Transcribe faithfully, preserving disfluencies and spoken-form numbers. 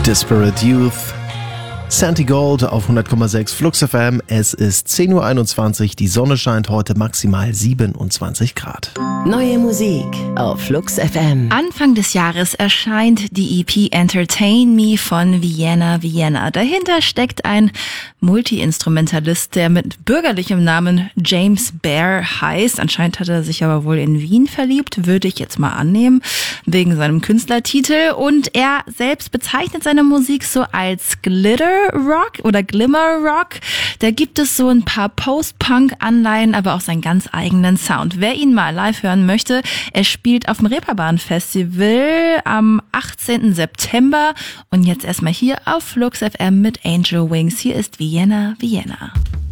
Disparate Youth, Santi Gold auf hundert Komma sechs Flux F M. Es ist zehn Uhr einundzwanzig, die Sonne scheint heute, maximal siebenundzwanzig Grad. Neue Musik auf Flux F M. Anfang des Jahres erscheint die E P Entertain Me von Vienna Vienna. Dahinter steckt ein Multi-Instrumentalist, der mit bürgerlichem Namen James Bear heißt. Anscheinend hat er sich aber wohl in Wien verliebt, würde ich jetzt mal annehmen, wegen seinem Künstlertitel. Und er selbst bezeichnet seine Musik so als Glitter Rock oder Glimmer Rock. Da gibt es so ein paar Post-Punk-Anleihen, aber auch seinen ganz eigenen Sound. Wer ihn mal live hören möchte, er spielt auf dem Reeperbahn Festival am achtzehnten September. Und jetzt erstmal hier auf Flux F M mit Angel Wings. Hier ist Vienna Vienna.